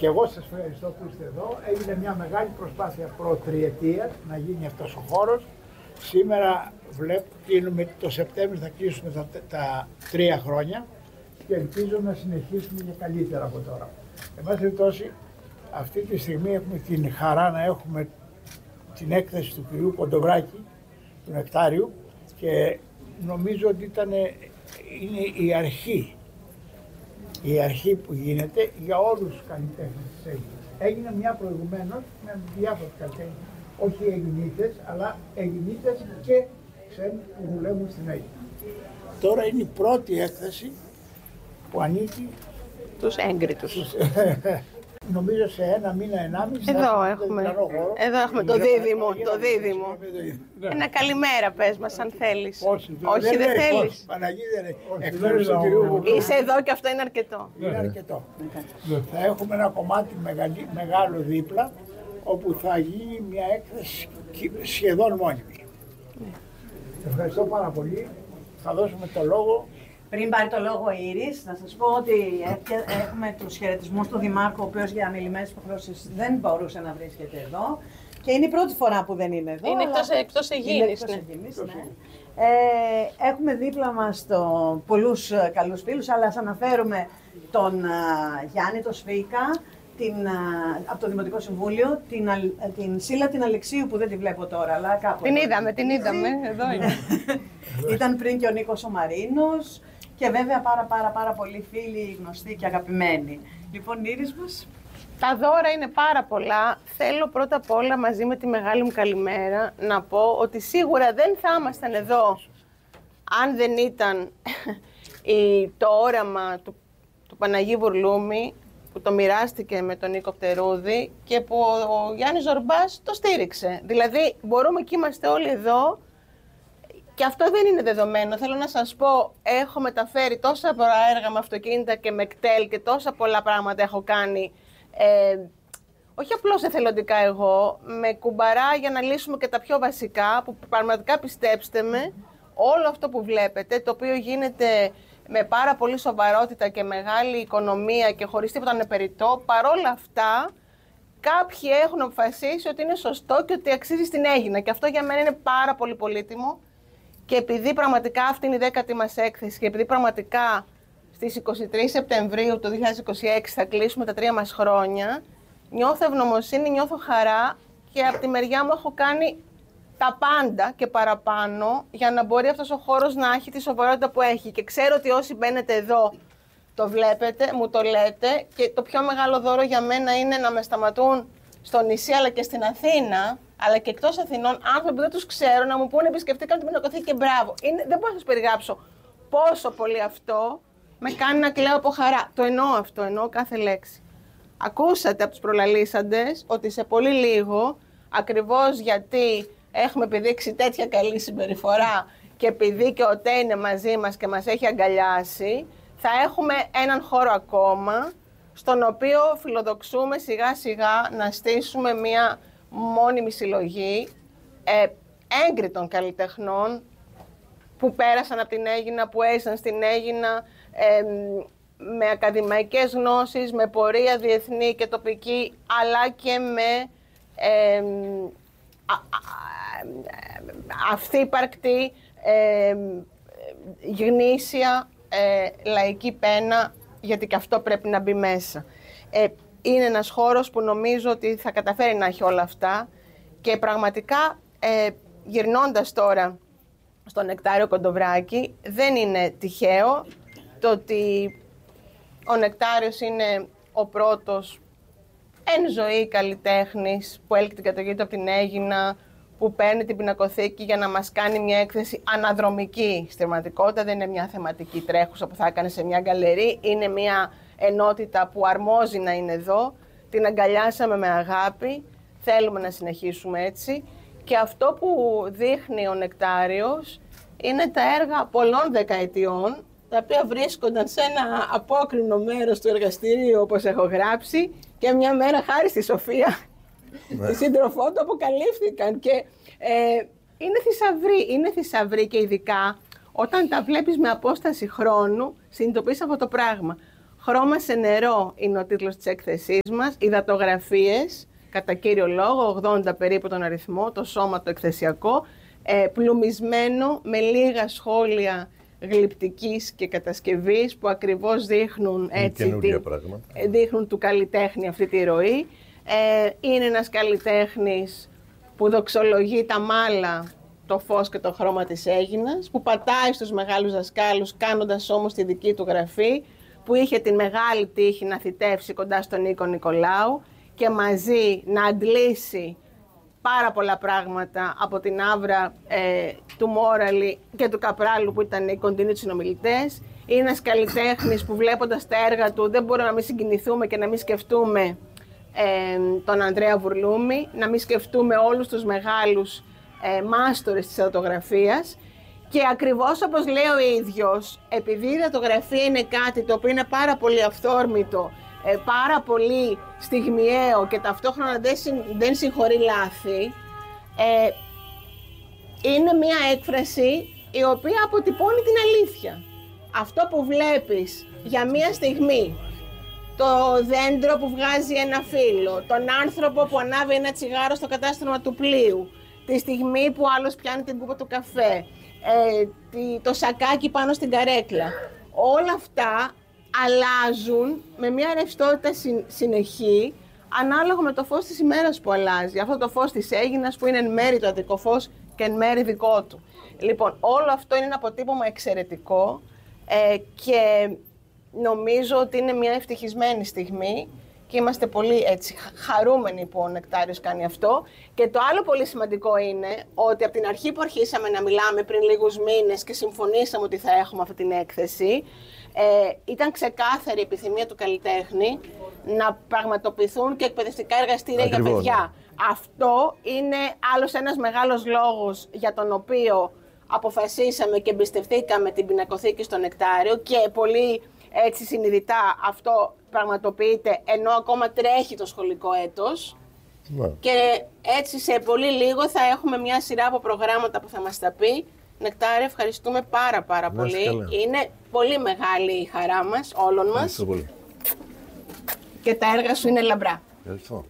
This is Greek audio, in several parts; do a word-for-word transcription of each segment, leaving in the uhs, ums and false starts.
Και εγώ σας ευχαριστώ που είστε εδώ. Έγινε μια μεγάλη προσπάθεια προτριετίας να γίνει αυτός ο χώρος. Σήμερα βλέπω, κλείνουμε το Σεπτέμβριο, θα κλείσουμε τα, τα τρία χρόνια και ελπίζω να συνεχίσουμε και καλύτερα από τώρα. Εν πάση περιπτώσει, αυτή τη στιγμή έχουμε την χαρά να έχουμε την έκθεση του κυρίου Κοντοβράκη, του Νεκτάριου, και νομίζω ότι ήταν, είναι η αρχή, η αρχή που γίνεται για όλους τους καλλιτέχνες της Αίγυπτος. Έγινε μια προηγουμένως με διάφορους καλλιτέχνες, όχι Αιγινίτες, αλλά Αιγινίτες και ξένοι που δουλεύουν στην Αίγυπτο. Τώρα είναι η πρώτη έκθεση που ανήκει τους έγκριτους. Νομίζω σε ένα μήνα, ενάμιση. Εδώ έχουμε, εδώ έχουμε το δίδυμο, το δίδυμο. Ένα καλημέρα πες μας αν θέλεις. Όχι, όχι δεν θέλεις. Παναγίδη δεν είναι. Είσαι εδώ και αυτό είναι αρκετό. Είναι αρκετό. Θα έχουμε ένα κομμάτι μεγάλο δίπλα, όπου θα γίνει μια έκθεση σχεδόν μόνιμη. Ευχαριστώ πάρα πολύ. Θα δώσουμε το λόγο. Πριν πάρει το λόγο η Ήρης, να σας πω ότι έχουμε τους χαιρετισμούς του Δημάρχου, ο οποίος για ανηλυμένες υποχρεώσεις δεν μπορούσε να βρίσκεται εδώ. Και είναι η πρώτη φορά που δεν είναι εδώ. Είναι εκτός, εκτός Αιγίνης. Ναι. Ναι. Ε, έχουμε δίπλα μας το, πολλούς καλούς φίλους, αλλά ας αναφέρουμε τον uh, Γιάννη, τον Σφίκα, την, uh, από το Δημοτικό Συμβούλιο, την, την Σίλα την Αλεξίου που δεν τη βλέπω τώρα, αλλά κάπου. Την είδαμε, την είδαμε, εδώ είναι. Ήταν πριν και ο Νίκος ο Μαρίνος. Και βέβαια πάρα πάρα πάρα πολλοί φίλοι, γνωστοί και αγαπημένοι. Λοιπόν, Ήρης μας. Τα δώρα είναι πάρα πολλά. Θέλω πρώτα απ' όλα μαζί με τη μεγάλη μου καλημέρα να πω ότι σίγουρα δεν θα ήμασταν εδώ αν δεν ήταν η, το όραμα του, του Παναγί Βουρλούμη που το μοιράστηκε με τον Νίκο Πτερούδη και που ο, ο Γιάννης Ζορμπάς το στήριξε. Δηλαδή μπορούμε και είμαστε όλοι εδώ. Και αυτό δεν είναι δεδομένο. Θέλω να σας πω, έχω μεταφέρει τόσα πολλά έργα με αυτοκίνητα και με κτέλ και τόσα πολλά πράγματα έχω κάνει. Ε, όχι απλώς εθελοντικά εγώ, με κουμπαρά για να λύσουμε και τα πιο βασικά, που πραγματικά πιστέψτε με, όλο αυτό που βλέπετε, το οποίο γίνεται με πάρα πολύ σοβαρότητα και μεγάλη οικονομία και χωρίς τίποτα ανεπεριττό, παρόλα αυτά, κάποιοι έχουν αποφασίσει ότι είναι σωστό και ότι αξίζει στην Αίγινα. Και αυτό για μένα είναι πάρα πολύ πολύτιμο. Και επειδή πραγματικά αυτή είναι η δέκατη μας έκθεση και επειδή πραγματικά στις είκοσι τρεις Σεπτεμβρίου του δύο χιλιάδες είκοσι έξι θα κλείσουμε τα τρία μας χρόνια, νιώθω ευγνωμοσύνη, νιώθω χαρά και από τη μεριά μου έχω κάνει τα πάντα και παραπάνω για να μπορεί αυτός ο χώρος να έχει τη σοβαρότητα που έχει. Και ξέρω ότι όσοι μπαίνετε εδώ το βλέπετε, μου το λέτε, και το πιο μεγάλο δώρο για μένα είναι να με σταματούν στο νησί αλλά και στην Αθήνα, αλλά και εκτός Αθηνών, άνθρωποι που δεν τους ξέρω να μου πούνε επισκεφτήκαν την Πινακοθήκη και μπράβο. Είναι, δεν μπορώ να σας περιγράψω πόσο πολύ αυτό με κάνει να κλαίω από χαρά. Το εννοώ αυτό, εννοώ κάθε λέξη. Ακούσατε από τους προλαλήσαντες ότι σε πολύ λίγο, ακριβώς γιατί έχουμε επιδείξει τέτοια καλή συμπεριφορά και επειδή και ο ΤΕ είναι μαζί μας και μας έχει αγκαλιάσει, θα έχουμε έναν χώρο ακόμα, στον οποίο φιλοδοξούμε σιγά σιγά να στήσουμε μια μόνιμη συλλογή ε, έγκριτων καλλιτεχνών που πέρασαν από την Αίγινα, που έζησαν στην Αίγινα, ε, με ακαδημαϊκές γνώσεις, με πορεία διεθνή και τοπική, αλλά και με ε, α, α, αυθύπαρκτη, ε, γνήσια, ε, λαϊκή πένα, γιατί και αυτό πρέπει να μπει μέσα. Ε, είναι ένας χώρος που νομίζω ότι θα καταφέρει να έχει όλα αυτά και πραγματικά ε, γυρνώντας τώρα στο Νεκτάριο Κοντοβράκη, δεν είναι τυχαίο το ότι ο Νεκτάριος είναι ο πρώτος εν ζωή καλλιτέχνης που έλκει την κατοχή του από την Αίγινα, που παίρνει την Πινακοθήκη για να μας κάνει μια έκθεση αναδρομική. Στην πραγματικότητα δεν είναι μια θεματική τρέχουσα που θα έκανε σε μια γκαλερί, είναι μια ενότητα που αρμόζει να είναι εδώ. Την αγκαλιάσαμε με αγάπη, θέλουμε να συνεχίσουμε έτσι. Και αυτό που δείχνει ο Νεκτάριος είναι τα έργα πολλών δεκαετιών, τα οποία βρίσκονταν σε ένα απόκρινο μέρος του εργαστηρίου, όπως έχω γράψει, και μια μέρα χάρη στη Σοφία, τη σύντροφό του, αποκαλύφθηκαν. Και ε, είναι θησαυρή, είναι θησαυρή και ειδικά όταν τα βλέπεις με απόσταση χρόνου, συνειδητοποιείς αυτό το πράγμα. Χρώμα σε νερό είναι ο τίτλος της έκθεσής μας. Υδατογραφίες, κατά κύριο λόγο, ογδόντα περίπου τον αριθμό, το σώμα το εκθεσιακό, ε, πλουμισμένο με λίγα σχόλια γλυπτικής και κατασκευής που ακριβώς δείχνουν, έτσι, τη, δείχνουν του καλλιτέχνη αυτή τη ροή. Ε, είναι ένας καλλιτέχνης που δοξολογεί τα μάλα, το φως και το χρώμα της Αίγινας, που πατάει στους μεγάλους δασκάλους, κάνοντας όμως τη δική του γραφή, που είχε την μεγάλη τύχη να θητεύσει κοντά στον Νίκο Νικολάου και μαζί να αντλήσει πάρα πολλά πράγματα από την άβρα ε, του Μόραλη και του Καπράλου, που ήταν οι κοντινοί του συνομιλητές. Είναι ένας καλλιτέχνης που, βλέποντας τα έργα του, δεν μπορούμε να μην συγκινηθούμε και να μην σκεφτούμε ε, τον Ανδρέα Βουρλούμη, να μην σκεφτούμε όλους τους μεγάλους ε, μάστορες της υδατογραφίας. Και ακριβώς όπως λέει ο ίδιος, επειδή η υδατογραφία είναι κάτι το οποίο είναι πάρα πολύ αυθόρμητο, ε, πάρα πολύ στιγμιαίο και ταυτόχρονα δεν, συν, δεν συγχωρεί λάθη, ε, είναι μια έκφραση η οποία αποτυπώνει την αλήθεια. Αυτό που βλέπεις για μια στιγμή, το δέντρο που βγάζει ένα φύλλο, τον άνθρωπο που ανάβει ένα τσιγάρο στο κατάστρωμα του πλοίου, τη στιγμή που άλλος πιάνει την κούπα του καφέ, ε, το σακάκι πάνω στην καρέκλα, όλα αυτά αλλάζουν με μια ρευστότητα συνεχή, ανάλογα με το φως της ημέρας που αλλάζει. Αυτό το φως της Αίγινας που είναι εν μέρει το αντρικό φως και εν μέρει δικό του. Λοιπόν, όλο αυτό είναι ένα αποτύπωμα εξαιρετικό ε, και νομίζω ότι είναι μια ευτυχισμένη στιγμή και είμαστε πολύ έτσι χαρούμενοι που ο Νεκτάριος κάνει αυτό. Και το άλλο πολύ σημαντικό είναι ότι από την αρχή που αρχίσαμε να μιλάμε πριν λίγους μήνες και συμφωνήσαμε ότι θα έχουμε αυτή την έκθεση, ε, ήταν ξεκάθαρη η επιθυμία του καλλιτέχνη να πραγματοποιηθούν και εκπαιδευτικά εργαστήρια Ακριβώς. για παιδιά. Αυτό είναι άλλος ένας μεγάλος λόγος για τον οποίο αποφασίσαμε και εμπιστευτήκαμε την πινακοθήκη στο Νεκτάριο και πολύ έτσι συνειδητά αυτό πραγματοποιείται ενώ ακόμα τρέχει το σχολικό έτος. Ναι. Και έτσι σε πολύ λίγο θα έχουμε μια σειρά από προγράμματα που θα μας τα πει. Νεκτάριο, ευχαριστούμε πάρα πάρα ναι, πολύ. Καλά. Είναι πολύ μεγάλη η χαρά μας, όλων μας. Ευχαριστώ πολύ. Και τα έργα σου είναι λαμπρά. Ευχαριστώ.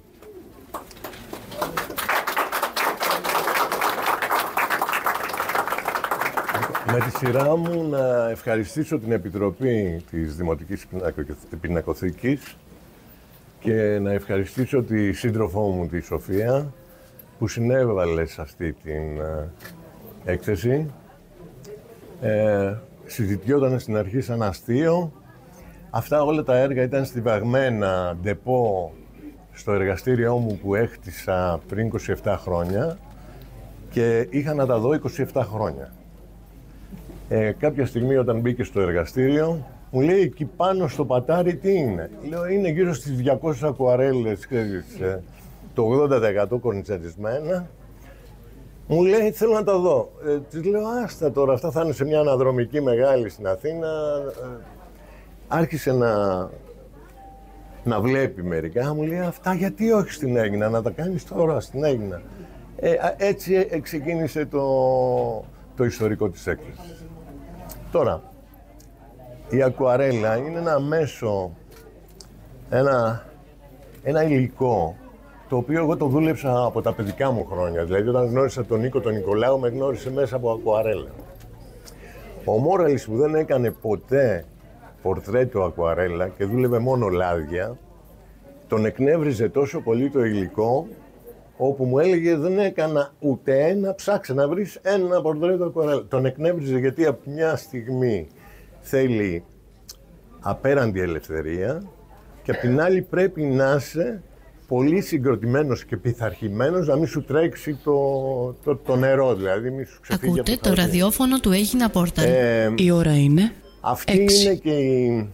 Με τη σειρά μου να ευχαριστήσω την Επιτροπή της Δημοτικής Πινακοθήκης και να ευχαριστήσω τη σύντροφό μου, τη Σοφία, που συνέβαλε σε αυτή την έκθεση. Ε, συζητιόταν στην αρχή σαν αστείο. Αυτά όλα τα έργα ήταν στιβαγμένα ντεπό στο εργαστήριό μου που έχτισα πριν είκοσι επτά χρόνια και είχα να τα δω είκοσι επτά χρόνια. Ε, κάποια στιγμή όταν μπήκε στο εργαστήριο, μου λέει εκεί πάνω στο πατάρι τι είναι. Λέω είναι γύρω στις διακόσιες ακουαρέλες, ξέρεις, ε, το ογδόντα τοις εκατό κορνιτσατισμένα. Μου λέει θέλω να τα δω. Ε, της λέω άστα τώρα, αυτά θα είναι σε μια αναδρομική μεγάλη στην Αθήνα. Ε, άρχισε να, να βλέπει μερικά, μου λέει αυτά γιατί όχι στην Αίγινα, να τα κάνεις τώρα στην Αίγινα. Ε, έτσι ξεκίνησε το, το ιστορικό της έκθεσης. Τώρα, η ακουαρέλα είναι ένα μέσο, ένα, ένα υλικό, το οποίο εγώ το δούλεψα από τα παιδικά μου χρόνια. Δηλαδή, όταν γνώρισα τον Νίκο τον Νικολάου, με γνώρισε μέσα από ακουαρέλα. Ο Μόραλης που δεν έκανε ποτέ πορτρέτο ακουαρέλα και δούλευε μόνο λάδια, τον εκνεύριζε τόσο πολύ το υλικό, όπου μου έλεγε δεν έκανα ούτε ένα, ψάξε να βρεις ένα πορτρέτο ακουαρέλα. Τον εκνεύριζε γιατί από μια στιγμή θέλει απέραντη ελευθερία και απ' την άλλη πρέπει να είσαι πολύ συγκροτημένος και πειθαρχημένος, να μην σου τρέξει το, το, το νερό, δηλαδή μην σου ξεφύγει. Ακούτε το, το ραδιόφωνο του Αίγινα Πόρταλ. Ε, η ώρα είναι Αυτή έξι. Είναι και η,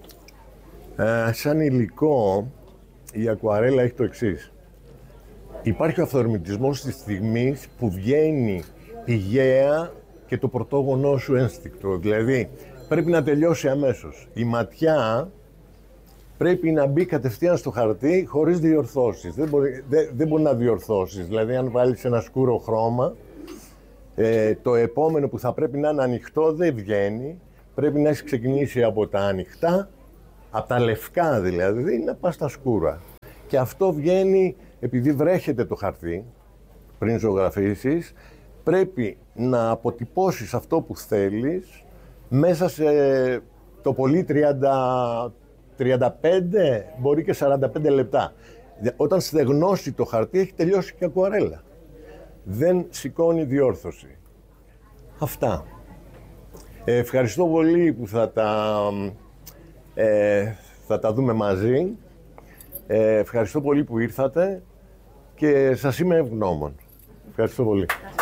ε, σαν υλικό η ακουαρέλα έχει το εξής. Υπάρχει ο αυθορμητισμός της στιγμής που βγαίνει πηγαία και το πρωτόγονό σου ένστικτο. Δηλαδή, πρέπει να τελειώσει αμέσως. Η ματιά πρέπει να μπει κατευθείαν στο χαρτί χωρίς διορθώσεις. Δεν μπορεί, δεν, δεν μπορεί να διορθώσεις. Δηλαδή, αν βάλεις ένα σκούρο χρώμα, ε, το επόμενο που θα πρέπει να είναι ανοιχτό δεν βγαίνει. Πρέπει να έχει ξεκινήσει από τα ανοιχτά από τα λευκά δηλαδή, να πας στα σκούρα. Και αυτό βγαίνει, επειδή βρέχεται το χαρτί, πριν ζωγραφίσεις, πρέπει να αποτυπώσεις αυτό που θέλεις μέσα σε το πολύ τριάντα, τριάντα πέντε, μπορεί και σαράντα πέντε λεπτά. Όταν στεγνώσει το χαρτί, έχει τελειώσει και ακουαρέλα. Δεν σηκώνει διόρθωση. Αυτά. Ε, ευχαριστώ πολύ που θα τα, ε, θα τα δούμε μαζί. Ε, ευχαριστώ πολύ που ήρθατε και σας είμαι ευγνώμων. Ευχαριστώ πολύ.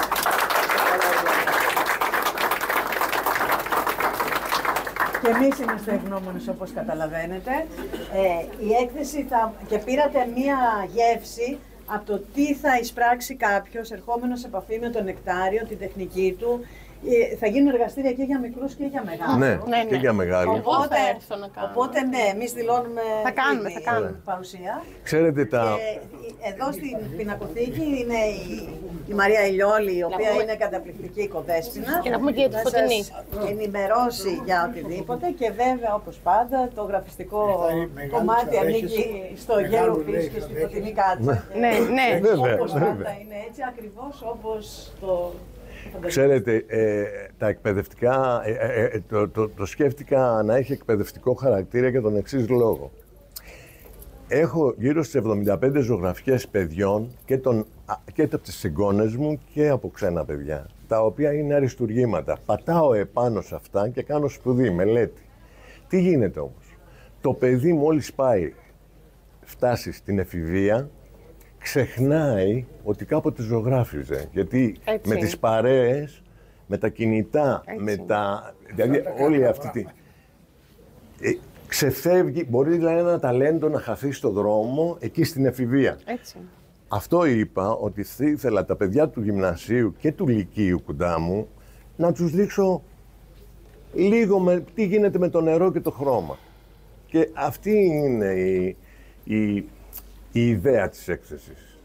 Και εμείς είμαστε ευγνώμονες, όπως καταλαβαίνετε. Ε, η έκθεση θα... και πήρατε μία γεύση από το τι θα εισπράξει κάποιος ερχόμενος σε επαφή με το νεκτάριο, την τεχνική του. Θα γίνουν εργαστήρια και για μικρούς και για μεγάλους. Ναι, ναι, ναι. και για μεγάλους. Οπότε, να κάνω. οπότε ναι, εμείς δηλώνουμε θα κάνουμε, θα κάνουμε. παρουσία. Ξέρετε τα... Και εδώ στην πινακοθήκη είναι η, η Μαρία Ηλιόλη, η οποία πούμε... είναι καταπληκτική οικοδέσποινα. Και να πούμε και για τη Φωτεινή. Θα ενημερώσει για οτιδήποτε και βέβαια, όπως πάντα, το γραφιστικό κομμάτι ανήκει στο Yellow Fish και στη Φωτεινή Κάτσα. Ναι, ναι. Όπως πάντα είναι έτσι, ακριβώς όπως το... Ξέρετε, ε, τα εκπαιδευτικά, ε, ε, το, το, το σκέφτηκα να έχει εκπαιδευτικό χαρακτήρα για τον εξής λόγο. Έχω γύρω στις εβδομήντα πέντε ζωγραφιές παιδιών και, τον, και από τις εγγόνες μου και από ξένα παιδιά, τα οποία είναι αριστουργήματα. Πατάω επάνω σε αυτά και κάνω σπουδή, μελέτη. Τι γίνεται όμως? Το παιδί μόλις πάει, φτάσει στην εφηβεία, ξεχνάει ότι κάποτε ζωγράφιζε, γιατί έτσι. Με τις παρέες, με τα κινητά, έτσι. με τα... δηλαδή όλη αυτή τη... Ε, ξεφεύγει, μπορεί δηλαδή ένα ταλέντο να χαθεί στο δρόμο εκεί στην εφηβεία. Έτσι. Αυτό είπα, ότι ήθελα τα παιδιά του γυμνασίου και του λυκείου κοντά μου να τους δείξω λίγο με, τι γίνεται με το νερό και το χρώμα. Και αυτή είναι η, η, η ιδέα της έκθεσης.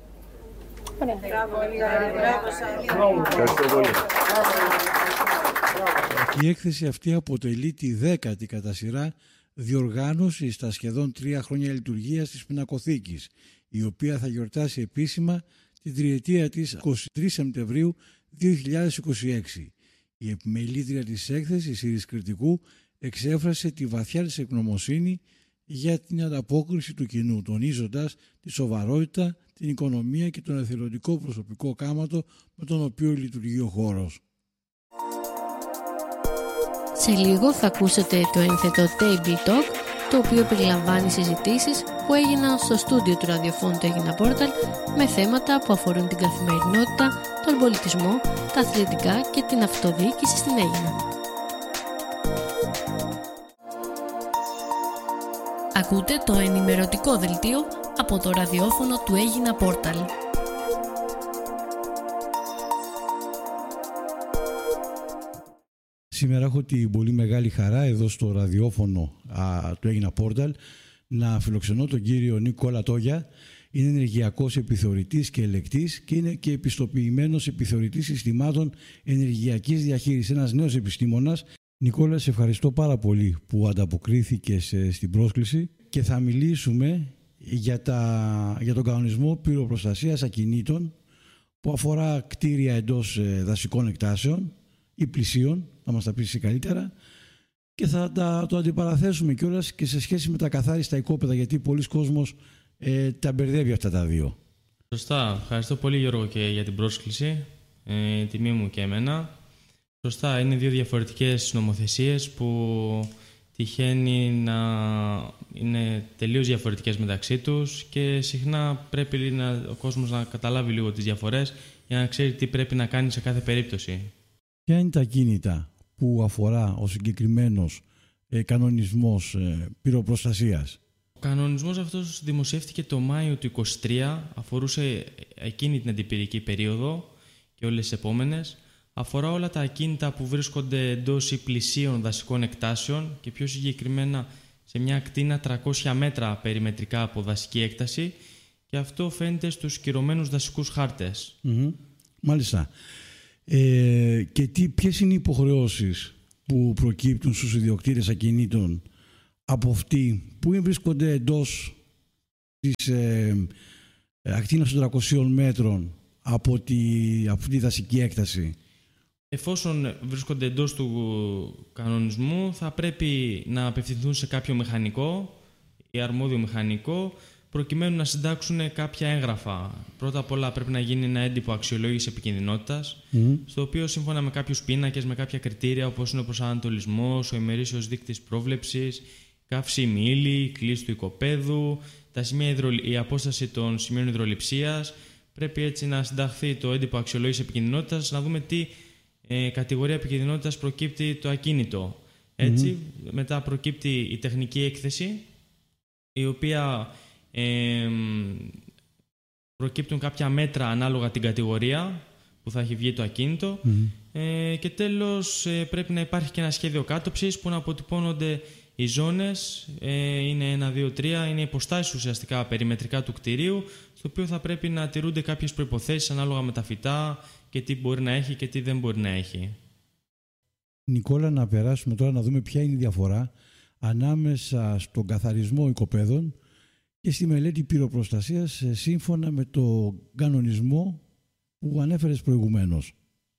Ευχαριστώ πολύ. Η έκθεση αυτή αποτελεί τη δέκατη κατά σειρά διοργάνωση στα σχεδόν τρία χρόνια λειτουργίας της Πινακοθήκης, η οποία θα γιορτάσει επίσημα την τριετία της εικοστή τρίτη Σεπτεμβρίου δύο χιλιάδες είκοσι έξι. Η επιμελήτρια της έκθεσης, η Ιρής Κρητικού, εξέφρασε τη βαθιά της ευγνωμοσύνη για την ανταπόκριση του κοινού, τονίζοντας τη σοβαρότητα, την οικονομία και τον εθελοντικό προσωπικό κάματο με τον οποίο λειτουργεί ο χώρος. Σε λίγο θα ακούσετε το ένθετο Table Talk, το οποίο περιλαμβάνει συζητήσεις που έγιναν στο στούντιο του ραδιοφώνου του Aegina Portal με θέματα που αφορούν την καθημερινότητα, τον πολιτισμό, τα αθλητικά και την αυτοδιοίκηση στην Aegina. Ακούτε το ενημερωτικό δελτίο από το ραδιόφωνο του Aegina Portal. Σήμερα έχω την πολύ μεγάλη χαρά εδώ στο ραδιόφωνο α, του Aegina Portal να φιλοξενώ τον κύριο Νίκο Λατόγια. Είναι ενεργειακός επιθεωρητής και ελεκτής και είναι και επιστοποιημένος επιθεωρητής συστημάτων ενεργειακής διαχείρισης. Ένας νέος επιστήμονας. Νικόλα, σε ευχαριστώ πάρα πολύ που ανταποκρίθηκες στην πρόσκληση και θα μιλήσουμε για, τα, για τον κανονισμό πυροπροστασίας ακινήτων που αφορά κτίρια εντός δασικών εκτάσεων ή πλησίων, θα μας τα πεις καλύτερα, και θα τα, το αντιπαραθέσουμε κιόλας και σε σχέση με τα καθάριστα οικόπεδα, γιατί πολλοί κόσμος ε, τα μπερδεύει αυτά τα δύο. Σωστά. Ευχαριστώ πολύ, Γιώργο, και για την πρόσκληση. Ε, τιμή μου και εμένα. Σωστά, είναι δύο διαφορετικές νομοθεσίες που τυχαίνει να είναι τελείως διαφορετικές μεταξύ τους και συχνά πρέπει να, ο κόσμος να καταλάβει λίγο τις διαφορές για να ξέρει τι πρέπει να κάνει σε κάθε περίπτωση. Ποια είναι τα κίνητα που αφορά ο συγκεκριμένος ε, κανονισμός ε, πυροπροστασίας? Ο κανονισμός αυτός δημοσιεύτηκε το Μάιο του είκοσι τρία, αφορούσε εκείνη την αντιπυρική περίοδο και όλες τις επόμενες. Αφορά όλα τα ακίνητα που βρίσκονται εντός ή πλησίων δασικών εκτάσεων και πιο συγκεκριμένα σε μια ακτίνα τριακόσια μέτρα περιμετρικά από δασική έκταση, και αυτό φαίνεται στους κυρωμένους δασικούς χάρτες. Mm-hmm. Μάλιστα. Ε, και τι, ποιες είναι οι υποχρεώσεις που προκύπτουν στους ιδιοκτήτες ακινήτων από αυτοί που βρίσκονται εντός της ε, ακτίνας των τριακοσίων μέτρων από τη, αυτή τη δασική έκταση? Εφόσον βρίσκονται εντός του κανονισμού, θα πρέπει να απευθυνθούν σε κάποιο μηχανικό ή αρμόδιο μηχανικό, προκειμένου να συντάξουν κάποια έγγραφα. Πρώτα απ' όλα πρέπει να γίνει ένα έντυπο αξιολόγηση επικινδυνότητας, mm. στο οποίο σύμφωνα με κάποιους πίνακες, με κάποια κριτήρια όπως είναι ο προσανατολισμός, ο ημερήσιος δείκτης πρόβλεψης, καύσιμη ύλη, κλίση του οικοπαίδου, τα σημεία υδρο... η απόσταση των σημείων υδρολειψίας. Πρέπει έτσι να συνταχθεί το έντυπο αξιολόγηση επικινδυνότητας, να δούμε τι ε, κατηγορία επικινδυνότητας προκύπτει το ακίνητο. Έτσι, mm. μετά προκύπτει η τεχνική έκθεση, η οποία ε, προκύπτουν κάποια μέτρα ανάλογα την κατηγορία που θα έχει βγει το ακίνητο. Mm. Ε, και τέλος ε, πρέπει να υπάρχει και ένα σχέδιο κάτωψης που να αποτυπώνονται οι ζώνες, ε, είναι ένα, δύο, τρία, είναι υποστάσεις ουσιαστικά περιμετρικά του κτηρίου, στο οποίο θα πρέπει να τηρούνται κάποιες προϋποθέσεις ανάλογα με τα φυτά και τι μπορεί να έχει και τι δεν μπορεί να έχει. Νικόλα, να περάσουμε τώρα να δούμε ποια είναι η διαφορά ανάμεσα στον καθαρισμό οικοπαίδων και στη μελέτη πυροπροστασίας σύμφωνα με το κανονισμό που ανέφερες προηγουμένως.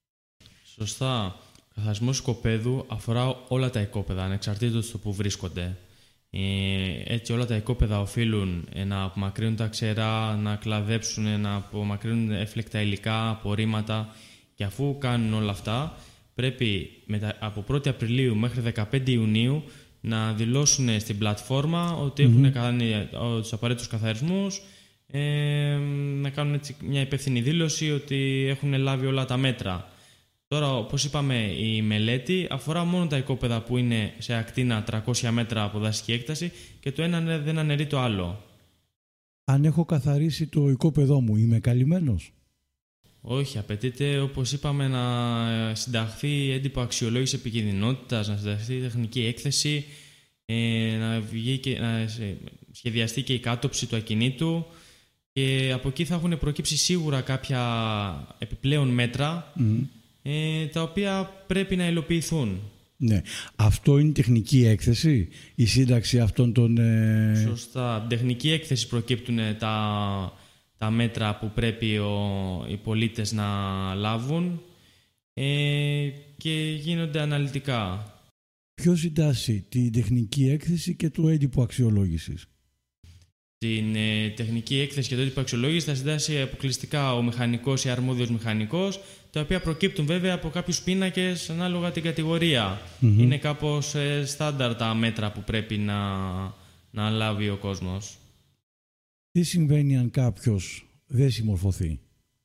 Σωστά. Ο καθαρισμός οικοπαίδου αφορά όλα τα οικόπεδα, ανεξαρτήτως του που βρίσκονται. Ε, έτσι όλα τα οικόπεδα οφείλουν να απομακρύνουν τα ξερά, να κλαδέψουν, να απομακρύνουν έφλεκτα υλικά, απορρίμματα, και αφού κάνουν όλα αυτά πρέπει από πρώτη Απριλίου μέχρι δεκαπέντε Ιουνίου να δηλώσουν στην πλατφόρμα ότι mm-hmm. έχουν κάνει τους απαραίτητους καθαρισμούς, ε, να κάνουν έτσι μια υπεύθυνη δήλωση ότι έχουν λάβει όλα τα μέτρα. Τώρα, όπως είπαμε, η μελέτη αφορά μόνο τα οικόπεδα που είναι σε ακτίνα τριακόσια μέτρα από δασική έκταση και το ένα δεν αναιρεί το άλλο. Αν έχω καθαρίσει το οικόπεδό μου, είμαι καλυμμένος? Όχι, απαιτείται, όπως είπαμε, να συνταχθεί έντυπο αξιολόγηση επικινδυνότητας, να συνταχθεί τεχνική έκθεση, να, βγει και, να σχεδιαστεί και η κάτωψη του ακινήτου, και από εκεί θα έχουν προκύψει σίγουρα κάποια επιπλέον μέτρα, mm. τα οποία πρέπει να υλοποιηθούν. Ναι. Αυτό είναι τεχνική έκθεση, η σύνταξη αυτών των... Ε... Σωστά. Τεχνική έκθεση προκύπτουν τα, τα μέτρα που πρέπει ο, οι πολίτες να λάβουν ε, και γίνονται αναλυτικά. Ποιος συντάσσει την τεχνική έκθεση και το έντυπο αξιολόγησης? Την ε, τεχνική έκθεση και το έντυπο αξιολόγησης θα συντάσει αποκλειστικά ο μηχανικός ή αρμόδιος μηχανικός, τα οποία προκύπτουν βέβαια από κάποιους πίνακες ανάλογα την κατηγορία. Mm-hmm. Είναι κάπως ε, στάνταρ τα μέτρα που πρέπει να, να λάβει ο κόσμος. Τι συμβαίνει αν κάποιος δεν συμμορφωθεί?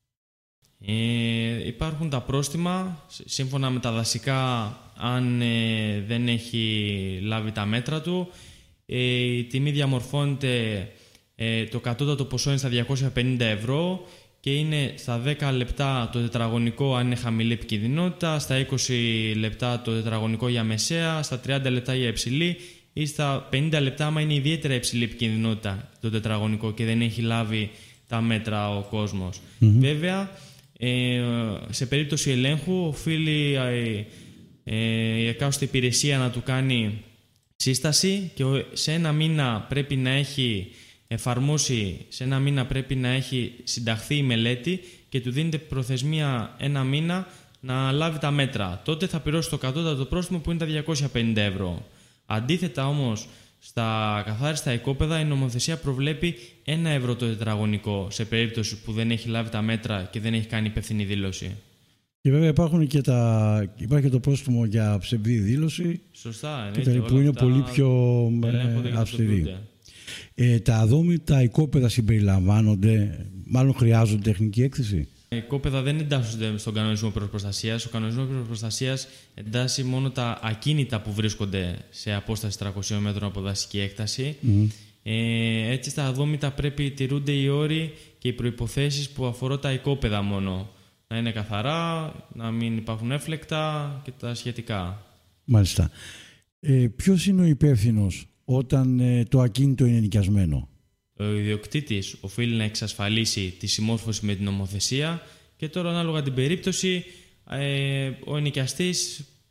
Ε, υπάρχουν τα πρόστιμα, σύμφωνα με τα δασικά, αν ε, δεν έχει λάβει τα μέτρα του. Ε, η τιμή διαμορφώνεται, ε, το κατώτατο ποσό είναι στα διακόσια πενήντα ευρώ και είναι στα δέκα λεπτά το τετραγωνικό αν είναι χαμηλή επικινδυνότητα, στα είκοσι λεπτά το τετραγωνικό για μεσαία, στα τριάντα λεπτά για υψηλή ή στα πενήντα λεπτά άμα είναι ιδιαίτερα υψηλή επικινδυνότητα το τετραγωνικό και δεν έχει λάβει τα μέτρα ο κόσμος. Mm-hmm. Βέβαια, ε, σε περίπτωση ελέγχου οφείλει ε, ε, η εκάστοτε υπηρεσία να του κάνει σύσταση και σε ένα μήνα πρέπει να έχει εφαρμόσει, σε ένα μήνα πρέπει να έχει συνταχθεί η μελέτη και του δίνεται προθεσμία ένα μήνα να λάβει τα μέτρα. Τότε θα πληρώσει το κατώτατο πρόστιμο που είναι τα διακόσια πενήντα ευρώ. Αντίθετα όμως, στα καθάριστα οικόπεδα η νομοθεσία προβλέπει ένα ευρώ το τετραγωνικό σε περίπτωση που δεν έχει λάβει τα μέτρα και δεν έχει κάνει υπεύθυνη δήλωση. Και βέβαια υπάρχουν και τα... υπάρχει και το πρόστιμο για ψευδή δήλωση. Σωστά, και τα, που είναι πολύ πιο ε, αυστηρή. Ε, τα αδόμητα οικόπεδα συμπεριλαμβάνονται, μάλλον χρειάζονται τεχνική έκθεση? Οι οικόπεδα δεν εντάσσονται στον κανονισμό πυροπροστασίας. Ο κανονισμός πυροπροστασίας εντάσσει μόνο τα ακίνητα που βρίσκονται σε απόσταση τριακοσίων μέτρων από δασική έκταση. Mm. Ε, έτσι στα αδόμητα πρέπει τηρούνται οι όροι και οι προϋποθέσεις που αφορούν τα οικόπεδα μόνο. Να είναι καθαρά, να μην υπάρχουν έφλεκτα και τα σχετικά. Μάλιστα. Ε, ποιος είναι ο υπεύθυνος όταν ε, το ακίνητο είναι νοικιασμένο? Ο ιδιοκτήτης οφείλει να εξασφαλίσει τη συμμόρφωση με την νομοθεσία και τώρα ανάλογα την περίπτωση ε, ο ενοικιαστής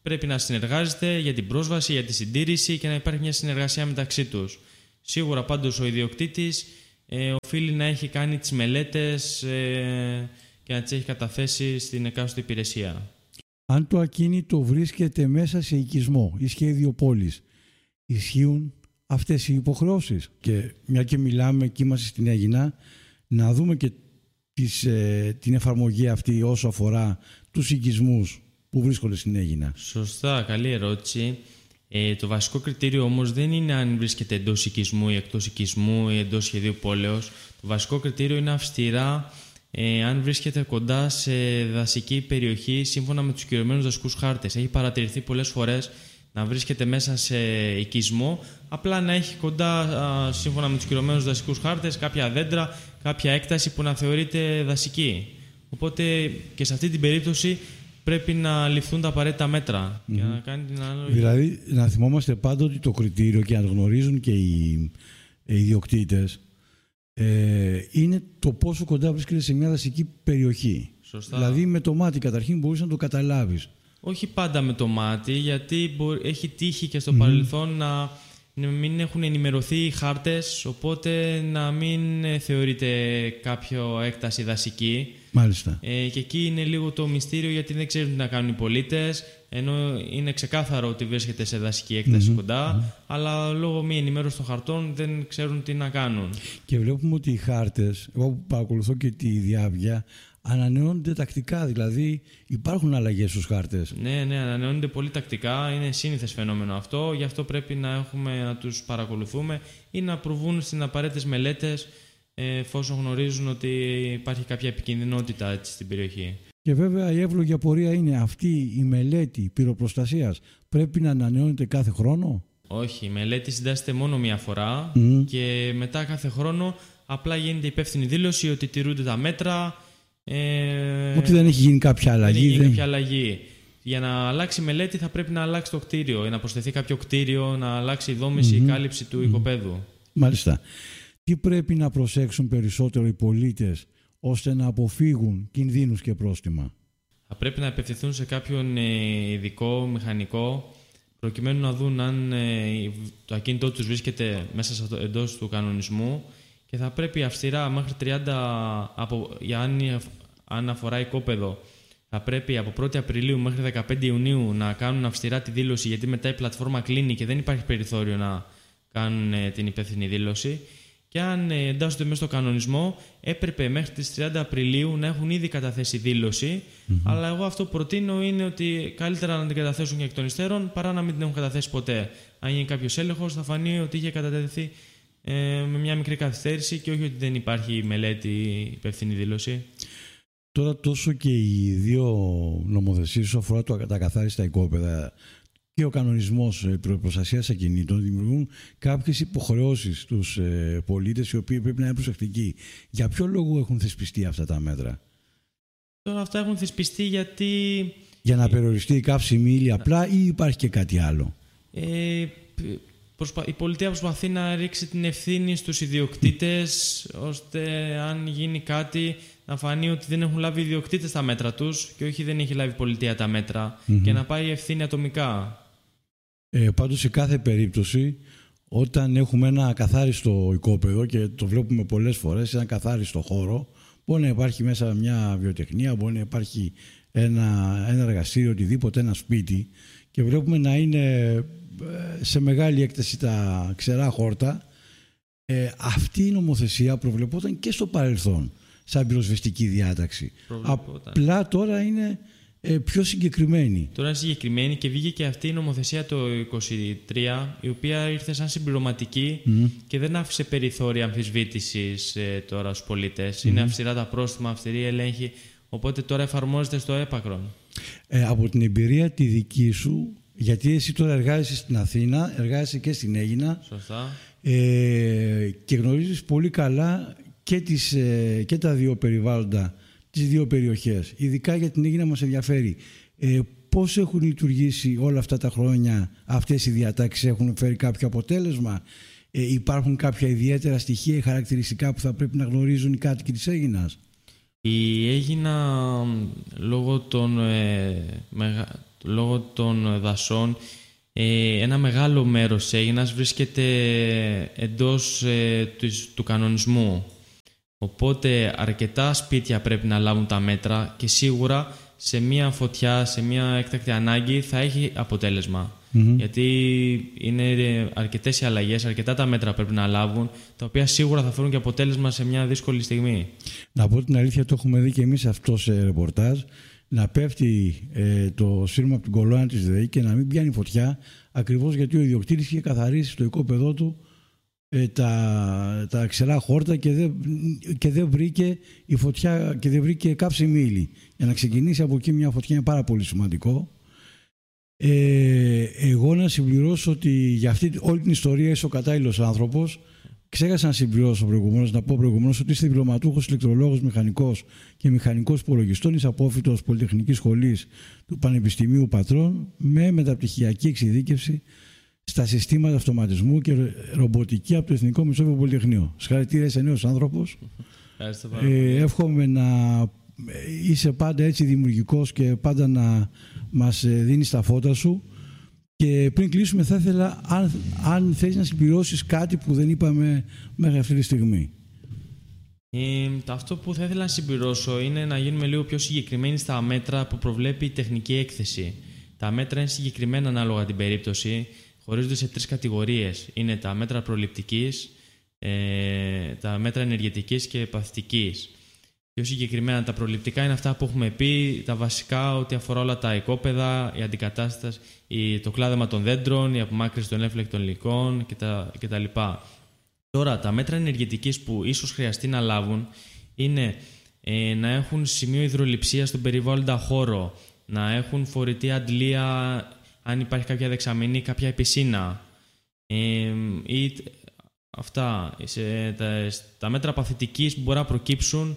πρέπει να συνεργάζεται για την πρόσβαση, για τη συντήρηση και να υπάρχει μια συνεργασία μεταξύ τους. Σίγουρα πάντως ο ιδιοκτήτης ε, οφείλει να έχει κάνει τις μελέτες ε, και να τις έχει καταθέσει στην εκάστοτε υπηρεσία. Αν το ακίνητο βρίσκεται μέσα σε οικισμό ή σχέδιο πόλης, ισχύουν αυτές οι υποχρεώσεις? Και μια και μιλάμε και είμαστε στην Αίγινα, να δούμε και τις, ε, την εφαρμογή αυτή όσο αφορά τους οικισμούς που βρίσκονται στην Αίγινα. Σωστά, καλή ερώτηση. Ε, το βασικό κριτήριο όμως δεν είναι αν βρίσκεται εντός οικισμού ή εκτός οικισμού ή εντός σχεδίου πόλεως. Το βασικό κριτήριο είναι αυστηρά ε, αν βρίσκεται κοντά σε δασική περιοχή σύμφωνα με τους κυρωμένους δασικούς χάρτες. Έχει παρατηρηθεί πολλές φορές να βρίσκεται μέσα σε οικισμό, απλά να έχει κοντά α, σύμφωνα με τους κυρωμένους δασικούς χάρτες κάποια δέντρα, κάποια έκταση που να θεωρείται δασική. Οπότε και σε αυτή την περίπτωση πρέπει να ληφθούν τα απαραίτητα μέτρα mm-hmm. για να κάνει την ανάλογη. Δηλαδή, να θυμόμαστε πάντα ότι το κριτήριο, και να το γνωρίζουν και οι, οι ιδιοκτήτες, ε, είναι το πόσο κοντά βρίσκεται σε μια δασική περιοχή. Σωστά. Δηλαδή, με το μάτι καταρχήν μπορείς να το καταλάβεις. Όχι πάντα με το μάτι, γιατί μπορεί, έχει τύχει και στο mm-hmm. παρελθόν να μην έχουν ενημερωθεί οι χάρτες, οπότε να μην θεωρείται κάποιο έκταση δασική. Μάλιστα. Ε, και εκεί είναι λίγο το μυστήριο, γιατί δεν ξέρουν τι να κάνουν οι πολίτες, ενώ είναι ξεκάθαρο ότι βρίσκεται σε δασική έκταση mm-hmm. κοντά, mm-hmm. αλλά λόγω μη ενημέρωσης των χαρτών δεν ξέρουν τι να κάνουν. Και βλέπουμε ότι οι χάρτες, εγώ που παρακολουθώ και τη διάβια, ανανεώνονται τακτικά, δηλαδή υπάρχουν αλλαγές στους χάρτες. Ναι, ναι, ανανεώνονται πολύ τακτικά, είναι σύνηθες φαινόμενο αυτό, γι' αυτό πρέπει να, έχουμε, να τους παρακολουθούμε ή να προβούν στις απαραίτητες μελέτες εφόσον γνωρίζουν ότι υπάρχει κάποια επικινδυνότητα έτσι, στην περιοχή. Και βέβαια η εύλογη απορία είναι αυτή η μελέτη πυροπροστασίας πρέπει να ανανεώνεται κάθε χρόνο? Όχι, η μελέτη συντάσσεται μόνο μία φορά mm. και μετά κάθε χρόνο απλά γίνεται υπεύθυνη δήλωση ότι τηρούνται τα μέτρα. Ε, ότι δεν έχει γίνει κάποια αλλαγή. Δεν έχει γίνει κάποια αλλαγή. Για να αλλάξει η μελέτη θα πρέπει να αλλάξει το κτίριο, να προσθεθεί κάποιο κτίριο, να αλλάξει η δόμηση, mm-hmm. η κάλυψη του mm-hmm. οικοπαίδου. Μάλιστα. Τι πρέπει να προσέξουν περισσότερο οι πολίτες ώστε να αποφύγουν κινδύνους και πρόστιμα? Θα πρέπει να απευθυνθούν σε κάποιον ειδικό μηχανικό προκειμένου να δουν αν το ακίνητό τους βρίσκεται μέσα εντός του κανονισμού και θα πρέπει αυστηρά μέχρι τριάντα, από, για αν, αν αφορά οικόπεδο, θα πρέπει από πρώτη Απριλίου μέχρι δεκαπέντε Ιουνίου να κάνουν αυστηρά τη δήλωση, γιατί μετά η πλατφόρμα κλείνει και δεν υπάρχει περιθώριο να κάνουν την υπεύθυνη δήλωση. Και αν εντάσσονται μέσα στο κανονισμό, έπρεπε μέχρι τις τριάντα Απριλίου να έχουν ήδη καταθέσει δήλωση. Mm-hmm. Αλλά εγώ αυτό που προτείνω είναι ότι καλύτερα να την καταθέσουν και εκ των υστέρων παρά να μην την έχουν καταθέσει ποτέ. Αν γίνει κάποιος έλεγχος, θα φανεί ότι είχε κατατεθεί ε, με μια μικρή καθυστέρηση και όχι ότι δεν υπάρχει μελέτη υπεύθυνη δήλωση. Τώρα, τόσο και οι δύο νομοθεσίες όσον αφορά τα ακαθάριστα οικόπεδα και ο κανονισμός προστασίας ακινήτων δημιουργούν κάποιες υποχρεώσεις στους ε, πολίτες οι οποίοι πρέπει να είναι προσεκτικοί. Για ποιο λόγο έχουν θεσπιστεί αυτά τα μέτρα? Τώρα αυτά έχουν θεσπιστεί γιατί... Για να περιοριστεί η καύσιμη ύλη απλά ή υπάρχει και κάτι άλλο? Ε, προσπα... Η πολιτεία προσπαθεί να ρίξει την ευθύνη στους ιδιοκτήτες ώστε αν γίνει κάτι να φανεί ότι δεν έχουν λάβει οι ιδιοκτήτες τα μέτρα τους και όχι δεν έχει λάβει η πολιτεία τα μέτρα mm-hmm. και να πάει η ευθύνη ατομικά. Ε, πάντως σε κάθε περίπτωση όταν έχουμε ένα ακαθάριστο οικόπεδο και το βλέπουμε πολλές φορές, ένα ακαθάριστο χώρο, μπορεί να υπάρχει μέσα μια βιοτεχνία, μπορεί να υπάρχει ένα, ένα εργαστήριο, οτιδήποτε, ένα σπίτι και βλέπουμε να είναι σε μεγάλη έκταση τα ξερά χόρτα. Ε, αυτή η νομοθεσία προβλεπόταν και στο παρελθόν σαν πυροσβεστική διάταξη. Απλά τώρα είναι ε, πιο συγκεκριμένη. Τώρα είναι συγκεκριμένη και βγήκε και αυτή η νομοθεσία το είκοσι τρία, η οποία ήρθε σαν συμπληρωματική mm. και δεν άφησε περιθώρια αμφισβήτησης ε, τώρα στους πολίτες. Mm. Είναι αυστηρά τα πρόστιμα, αυστηρή έλεγχη, οπότε τώρα εφαρμόζεται στο έπακρον. Ε, από την εμπειρία τη δική σου, γιατί εσύ τώρα εργάζεσαι στην Αθήνα, εργάζεσαι και στην Αίγινα. Σωστά. Ε, και γνωρίζεις πολύ καλά και, τις, ε, και τα δύο περιβάλλοντα, τις δύο περιοχές. Ειδικά για την Αίγινα μας ενδιαφέρει. Ε, πώς έχουν λειτουργήσει όλα αυτά τα χρόνια αυτές οι διατάξεις, έχουν φέρει κάποιο αποτέλεσμα? Ε, υπάρχουν κάποια ιδιαίτερα στοιχεία ή χαρακτηριστικά που θα πρέπει να γνωρίζουν οι κάτοικοι της Αίγινας? Η Αίγινα, λόγω των, ε, μεγα... λόγω των δασών, ε, ένα μεγάλο μέρος της Αίγινας βρίσκεται εντός ε, του, του κανονισμού. Οπότε αρκετά σπίτια πρέπει να λάβουν τα μέτρα και σίγουρα σε μια φωτιά, σε μια έκτακτη ανάγκη θα έχει αποτέλεσμα. Mm-hmm. Γιατί είναι αρκετές οι αλλαγές, αρκετά τα μέτρα πρέπει να λάβουν, τα οποία σίγουρα θα φέρουν και αποτέλεσμα σε μια δύσκολη στιγμή. Να πω την αλήθεια, το έχουμε δει και εμείς αυτό σε ρεπορτάζ, να πέφτει ε, το σύρμα από την κολόνα της ΔΕΗ και να μην πιάνει φωτιά, ακριβώς γιατί ο ιδιοκτήτης είχε καθαρίσει στο οικόπεδό του ε, τα, τα ξερά χόρτα και δεν, και δεν βρήκε η φωτιά και δεν βρήκε κάψιμη ύλη. Για να ξεκινήσει από εκεί μια φωτιά είναι πάρα πολύ σημαντικό. Ε, εγώ να συμπληρώσω ότι για αυτή όλη την ιστορία είσαι ο κατάλληλος άνθρωπος. Ξέχασα να συμπληρώσω προηγουμένως, να πω προηγουμένως ότι είστε διπλωματούχος ηλεκτρολόγος μηχανικός και μηχανικός υπολογιστών, είσαι απόφοιτος Πολυτεχνικής Σχολής του Πανεπιστημίου Πατρών με μεταπτυχιακή εξειδίκευση στα συστήματα αυτοματισμού και ρομποτική από το Εθνικό Μεσόβιο Πολυτεχνείο. Συγχαρητήρια, είσαι νέος άνθρωπος. Ε, εύχομαι να είσαι πάντα έτσι δημιουργικός και πάντα να μας δίνεις τα φώτα σου. Και πριν κλείσουμε θα ήθελα αν, αν θέλεις να συμπληρώσεις κάτι που δεν είπαμε μέχρι αυτή τη στιγμή. Ε, αυτό που θα ήθελα να συμπληρώσω είναι να γίνουμε λίγο πιο συγκεκριμένοι στα μέτρα που προβλέπει η τεχνική έκθεση. Τα μέτρα είναι συγκεκριμένα ανάλογα την περίπτωση, χωρίζονται σε τρεις κατηγορίες. Είναι τα μέτρα προληπτικής, ε, τα μέτρα ενεργετικής και παθητικής. Πιο συγκεκριμένα τα προληπτικά είναι αυτά που έχουμε πει, τα βασικά ότι αφορά όλα τα οικόπεδα, η αντικατάσταση, το κλάδεμα των δέντρων, η απομάκρυνση των έφλεκτων υλικών κτλ. Τώρα, τα μέτρα ενεργετικής που ίσως χρειαστεί να λάβουν είναι ε, να έχουν σημείο υδρολειψίας στον περιβάλλοντα χώρο, να έχουν φορητή αντλία αν υπάρχει κάποια δεξαμενή, κάποια πισίνα. Ε, ή, αυτά, σε, τα, τα μέτρα παθητικής που μπορεί να προκύψουν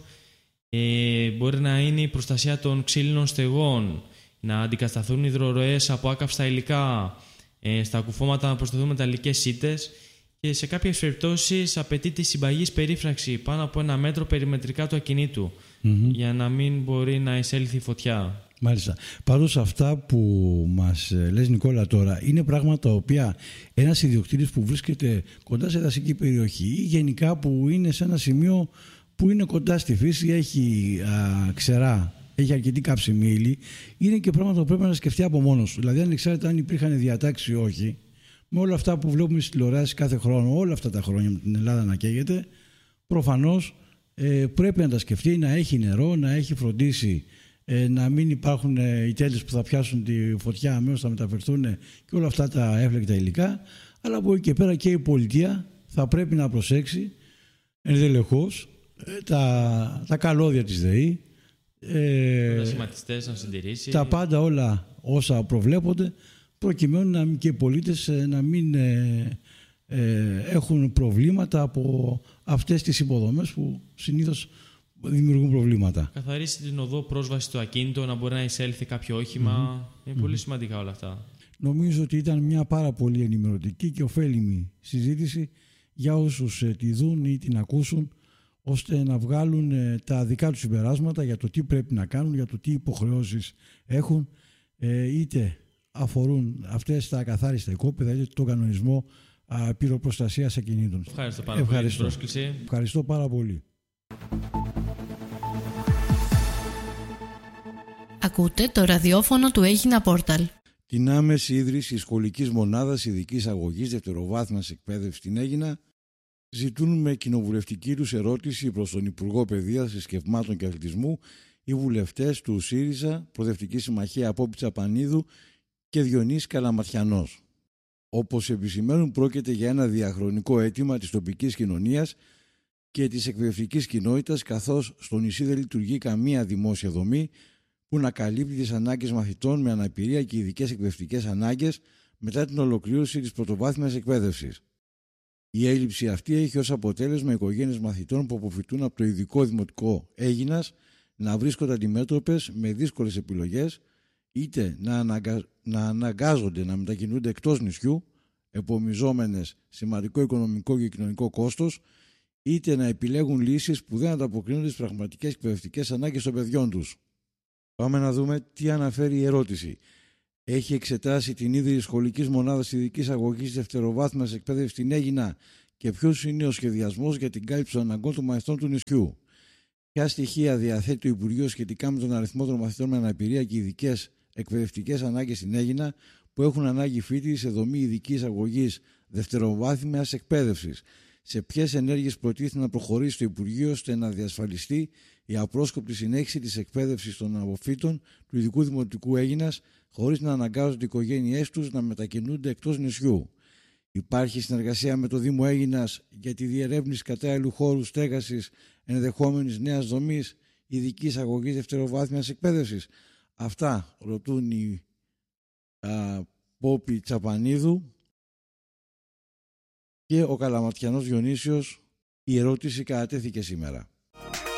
ε, μπορεί να είναι η προστασία των ξύλινων στεγών, να αντικατασταθούν υδροροές από άκαυστα υλικά, ε, στα κουφώματα να προσταθούν μεταλλικές σίτες και σε κάποιες περιπτώσεις απαιτείται η συμπαγής περίφραξη πάνω από ένα μέτρο περιμετρικά του ακινήτου mm-hmm. για να μην μπορεί να εισέλθει η φωτιά. Μάλιστα. Πάντως αυτά που μας λες Νικόλα τώρα είναι πράγματα τα οποία ένας ιδιοκτήτης που βρίσκεται κοντά σε δασική περιοχή ή γενικά που είναι σε ένα σημείο που είναι κοντά στη φύση, έχει α, ξερά, έχει αρκετή κάψιμη ύλη, είναι και πράγματα που πρέπει να σκεφτεί από μόνος του. Δηλαδή, ανεξάρτητα αν υπήρχαν διατάξεις ή όχι, με όλα αυτά που βλέπουμε στις τηλεοράσεις κάθε χρόνο, όλα αυτά τα χρόνια με την Ελλάδα να καίγεται, προφανώς ε, πρέπει να τα σκεφτεί, να έχει νερό, να έχει φροντίσει ε, να μην υπάρχουν ε, οι τέλειες που θα πιάσουν τη φωτιά, αμέσως θα μεταφερθούν και όλα αυτά τα έφλεκτα υλικά. Αλλά από εκεί και πέρα και η πολιτεία θα πρέπει να προσέξει ενδελεχώς ε, τα, τα καλώδια της ΔΕΗ. Ε, τα σχηματιστές να συντηρήσει. Τα πάντα όλα όσα προβλέπονται, προκειμένου να, και οι πολίτες να μην ε, ε, έχουν προβλήματα από αυτές τις υποδομές που συνήθως δημιουργούν προβλήματα. Καθαρίσει την οδό πρόσβαση στο ακίνητο, να μπορεί να εισέλθει κάποιο όχημα. Mm-hmm. Είναι πολύ mm-hmm. σημαντικά όλα αυτά. Νομίζω ότι ήταν μια πάρα πολύ ενημερωτική και ωφέλιμη συζήτηση για όσους ε, τη δουν ή την ακούσουν, ώστε να βγάλουν ε, τα δικά τους συμπεράσματα για το τι πρέπει να κάνουν, για το τι υποχρεώσεις έχουν, ε, είτε αφορούν αυτές τα ακαθάριστα οικόπεδα, είτε τον κανονισμό α, πυροπροστασίας ακινήτων. Ευχαριστώ πάρα Ευχαριστώ. πολύ για την πρόσκληση. Ευχαριστώ πάρα πολύ. Ακούτε το ραδιόφωνο του Έγινα Πόρταλ. Την άμεση ίδρυση σχολικής μονάδας ειδικής αγωγής δευτεροβάθμιας εκπαίδευσης στην Αίγινα ζητούν με κοινοβουλευτική τους ερώτηση προς τον Υπουργό Παιδείας, Θρησκευμάτων και Αθλητισμού οι βουλευτές του ΣΥΡΙΖΑ, Προοδευτική Συμμαχία Απόπιτσα Πανίδου και Διονύσης Καλαματιανός. Όπως επισημαίνουν, πρόκειται για ένα διαχρονικό αίτημα της τοπικής κοινωνίας και της εκπαιδευτικής κοινότητας, καθώς στο νησί δεν λειτουργεί καμία δημόσια δομή που να καλύπτει τις ανάγκες μαθητών με αναπηρία και ειδικές εκπαιδευτικές ανάγκες μετά την ολοκλήρωση της πρωτοβάθμιας εκπαίδευσης. Η έλλειψη αυτή έχει ως αποτέλεσμα οικογένειες μαθητών που αποφυτούν από το ειδικό δημοτικό Αίγινας να βρίσκονται αντιμέτωπες με δύσκολες επιλογές, είτε να, αναγκα... να αναγκάζονται να μετακινούνται εκτός νησιού, επομιζόμενες σημαντικό οικονομικό και κοινωνικό κόστος, είτε να επιλέγουν λύσεις που δεν ανταποκρίνονται στις πραγματικές εκπαιδευτικές ανάγκες των παιδιών τους. Πάμε να δούμε τι αναφέρει η ερώτηση. έχει εξετάσει την ίδρυση σχολικής μονάδας ειδικής αγωγής δευτεροβάθμιας εκπαίδευσης στην Αίγινα και ποιος είναι ο σχεδιασμός για την κάλυψη των αναγκών των μαθητών του νησιού. Ποια στοιχεία διαθέτει το Υπουργείο σχετικά με τον αριθμό των μαθητών με αναπηρία και ειδικές εκπαιδευτικές ανάγκες στην Αίγινα που έχουν ανάγκη φοιτητή σε δομή ειδικής αγωγής δευτεροβάθμιας εκπαίδευσης. Σε ποιες ενέργειες προτίθεται να προχωρήσει το Υπουργείο ώστε να διασφαλιστεί η απρόσκοπτη συνέχιση της εκπαίδευσης των αποφύτων του Ειδικού Δημοτικού Αίγινας χωρίς να αναγκάζονται οι οικογένειές τους να μετακινούνται εκτός νησιού. Υπάρχει συνεργασία με το Δήμο Αίγινας για τη διερεύνηση κατάλληλου χώρου στέγασης ενδεχόμενης νέας δομής ειδικής αγωγής δευτεροβάθμιας εκπαίδευσης. Αυτά ρωτούν οι α, Πόπη Τσαπανίδου και ο Καλαματιανός Διονύσιος. Η ερώτηση κατατέθηκε σήμερα.